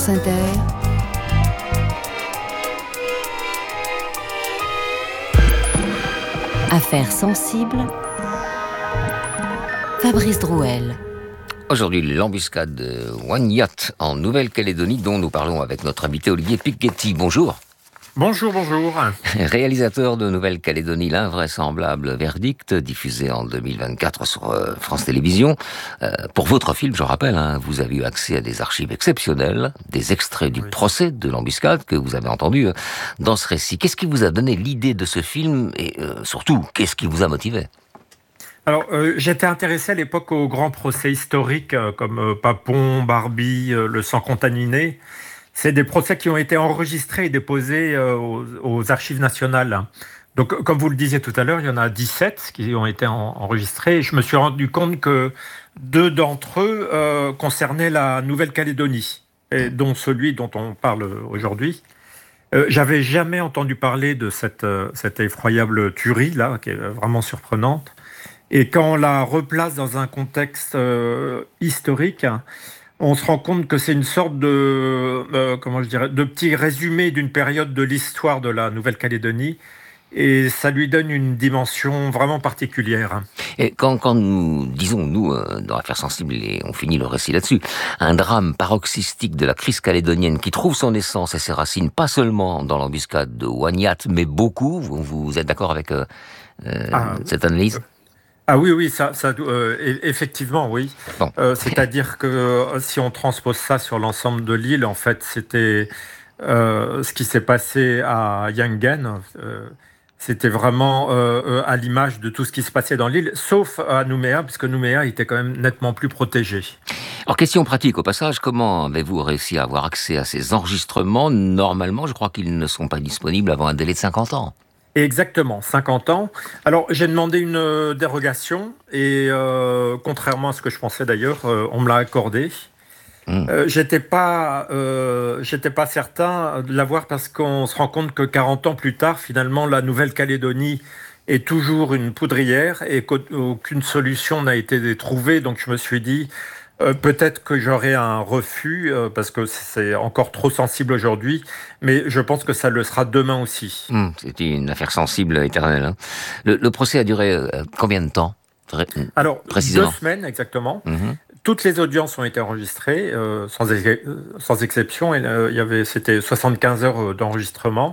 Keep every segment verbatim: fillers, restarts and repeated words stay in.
Inter, Affaires sensibles, Fabrice Drouel. Aujourd'hui, l'embuscade de Wanyat en Nouvelle-Calédonie, dont nous parlons avec notre invité Olivier Piketty. Bonjour. Bonjour, bonjour. Réalisateur de Nouvelle-Calédonie, l'invraisemblable verdict, diffusé en deux mille vingt-quatre sur euh, France Télévisions. Euh, pour votre film, je rappelle, hein, vous avez eu accès à des archives exceptionnelles, des extraits du oui. procès de l'embuscade que vous avez entendu euh, dans ce récit. Qu'est-ce qui vous a donné l'idée de ce film et euh, surtout, qu'est-ce qui vous a motivé ? Alors, euh, j'étais intéressé à l'époque aux grands procès historiques euh, comme euh, Papon, Barbie, euh, le sang contaminé. C'est des procès qui ont été enregistrés et déposés euh, aux, aux archives nationales. Donc, comme vous le disiez tout à l'heure, il y en a dix-sept qui ont été en, enregistrés. Et je me suis rendu compte que deux d'entre eux euh, concernaient la Nouvelle-Calédonie, et dont celui dont on parle aujourd'hui. Euh, j'avais jamais entendu parler de cette, euh, cette effroyable tuerie, là, qui est vraiment surprenante. Et quand on la replace dans un contexte euh, historique, on se rend compte que c'est une sorte de, euh, comment je dirais, de petit résumé d'une période de l'histoire de la Nouvelle-Calédonie. Et ça lui donne une dimension vraiment particulière. Et quand, quand nous disons, nous, euh, dans Affaires sensibles, et on finit le récit là-dessus, un drame paroxystique de la crise calédonienne qui trouve son essence et ses racines, pas seulement dans l'embuscade de Wanyat, mais beaucoup, vous, vous êtes d'accord avec euh, euh, ah, cette analyse ? Ah oui, oui, ça, ça, euh, effectivement, oui. Bon. Euh, c'est-à-dire que euh, si on transpose ça sur l'ensemble de l'île, en fait, c'était euh, ce qui s'est passé à Yangen. Euh, c'était vraiment euh, à l'image de tout ce qui se passait dans l'île, sauf à Nouméa, puisque Nouméa était quand même nettement plus protégé. Alors, question pratique au passage, comment avez-vous réussi à avoir accès à ces enregistrements ? Normalement, je crois qu'ils ne sont pas disponibles avant un délai de cinquante ans. Exactement, cinquante ans. Alors, j'ai demandé une euh, dérogation et euh, contrairement à ce que je pensais d'ailleurs, euh, on me l'a accordé. Mmh. Euh, j'étais pas, euh, j'étais pas certain de l'avoir parce qu'on se rend compte que quarante ans plus tard, finalement, la Nouvelle-Calédonie est toujours une poudrière et qu'aucune solution n'a été trouvée. Donc, je me suis dit, Euh, peut-être que j'aurai un refus euh, parce que c'est encore trop sensible aujourd'hui, mais je pense que ça le sera demain aussi. Mmh, c'était une affaire sensible éternelle. Hein. Le, le procès a duré euh, combien de temps Très, Alors, précisément. deux semaines exactement. Mmh. Toutes les audiences ont été enregistrées, euh, sans, ex- sans exception. Et, euh, il y avait, c'était soixante-quinze heures d'enregistrement.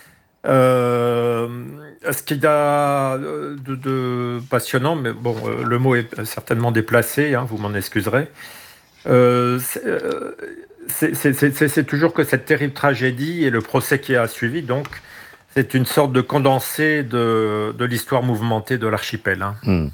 Euh, ce qu'il y a de, de passionnant, mais bon, euh, le mot est certainement déplacé, hein, vous m'en excuserez. Euh, c'est, euh, c'est, c'est, c'est, c'est toujours que cette terrible tragédie et le procès qui a suivi, donc, c'est une sorte de condensé de, de l'histoire mouvementée de l'archipel. Hein. Mmh.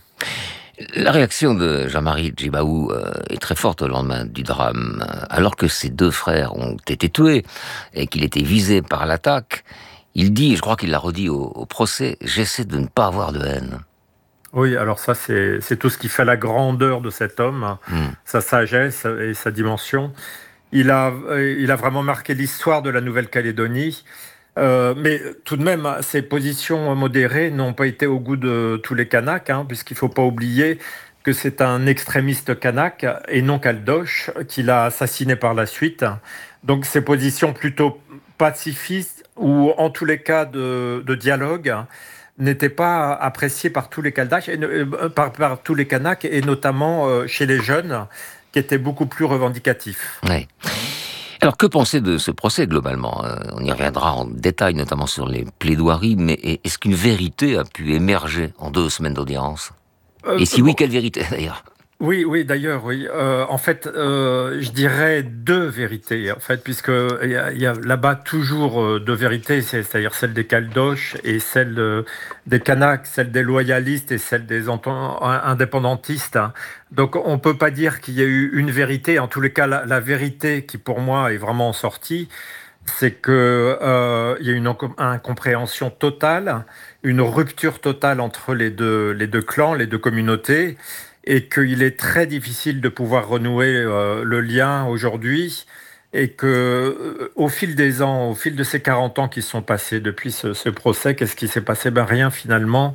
La réaction de Jean-Marie Djibaou euh, est très forte au lendemain du drame. Alors que ses deux frères ont été tués et qu'il était visé par l'attaque, il dit, je crois qu'il l'a redit au, au procès, « J'essaie de ne pas avoir de haine ». Oui, alors ça, c'est, c'est tout ce qui fait la grandeur de cet homme, mmh. sa sagesse et sa dimension. Il a, il a vraiment marqué l'histoire de la Nouvelle-Calédonie. Euh, mais tout de même, ses positions modérées n'ont pas été au goût de tous les Kanaks, hein, puisqu'il ne faut pas oublier que c'est un extrémiste kanak et non caldoche qui l'a assassiné par la suite. Donc ses positions plutôt pacifistes ou en tous les cas de, de dialogue n'étaient pas appréciées par tous les Kaldaches, et, euh, par, par tous les Kanaks et notamment euh, chez les jeunes qui étaient beaucoup plus revendicatifs. Oui. Alors, que penser de ce procès, globalement ? euh, On y reviendra en détail, notamment sur les plaidoiries, mais est-ce qu'une vérité a pu émerger en deux semaines d'audience ? euh, Et si bon, oui, quelle vérité, d'ailleurs ? Oui, oui, d'ailleurs, oui. Euh, en fait, euh, je dirais deux vérités, en fait, puisque il y a, y a là-bas toujours deux vérités, c'est-à-dire celle des Caldoches et celle de, des Kanaks, celle des loyalistes et celle des indépendantistes. Donc, on peut pas dire qu'il y a eu une vérité. En tous les cas, la, la vérité qui, pour moi, est vraiment sortie, c'est que euh, il y a une incompréhension totale, une rupture totale entre les deux, les deux clans, les deux communautés, et qu'il est très difficile de pouvoir renouer euh, le lien aujourd'hui, et que euh, au fil des ans, au fil de ces quarante ans qui sont passés depuis ce, ce procès, qu'est-ce qui s'est passé ? Ben rien finalement.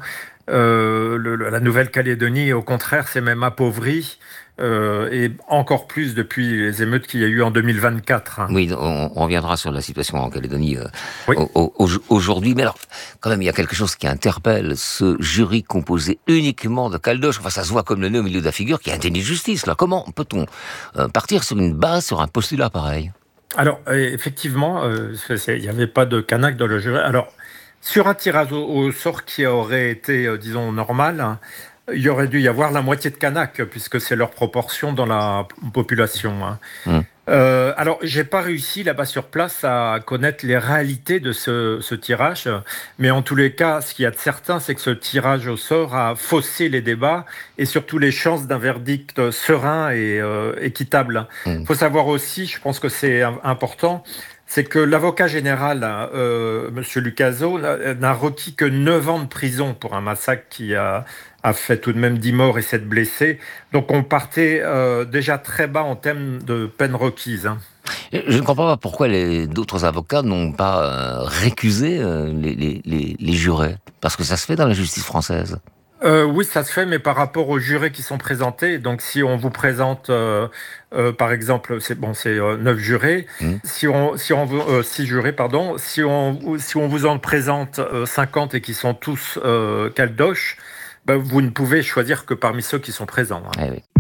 Euh, le- le- la Nouvelle-Calédonie, au contraire, s'est même appauvrie, euh, et encore plus depuis les émeutes qu'il y a eu en deux mille vingt-quatre. Hein. Oui, on, on reviendra sur la situation en Calédonie euh, Oui. au- au- aujourd'hui. Mais alors, quand même, il y a quelque chose qui interpelle ce jury composé uniquement de caldoches. Enfin, ça se voit comme le nez au milieu de la figure, qui est un déni de justice. Là, comment peut-on euh, partir sur une base, sur un postulat pareil? Alors, euh, effectivement, euh, c'est- c'est- il n'y avait pas de Kanak dans le jury. Alors, sur un tirage au, au sort qui aurait été, euh, disons, normal, hein, il y aurait dû y avoir la moitié de Kanak, puisque c'est leur proportion dans la p- population. Hein. Hmm. Euh, alors, j'ai pas réussi là-bas sur place à connaître les réalités de ce, ce tirage, mais en tous les cas, ce qu'il y a de certain, c'est que ce tirage au sort a faussé les débats et surtout les chances d'un verdict serein et euh, équitable. Hmm. Il faut savoir aussi, je pense que c'est im- important, c'est que l'avocat général, euh, Monsieur Lucaso, n'a n'a requis que neuf ans de prison pour un massacre qui a, a fait tout de même dix morts et sept blessés. Donc on partait euh, déjà très bas en termes de peine requise. Hein. Je ne comprends pas pourquoi les d'autres avocats n'ont pas euh, récusé euh, les, les, les, les jurés. Parce que ça se fait dans la justice française. Euh, oui, ça se fait, mais par rapport aux jurés qui sont présentés. Donc, si on vous présente, euh, euh, par exemple, c'est bon, c'est euh, neuf jurés. Hmm. Si on, si on, vous- euh, six jurés, pardon. Si on, si on vous en présente euh, cinquante et qui sont tous euh, caldoches, ben, vous ne pouvez choisir que parmi ceux qui sont présents. Hein. Eh oui.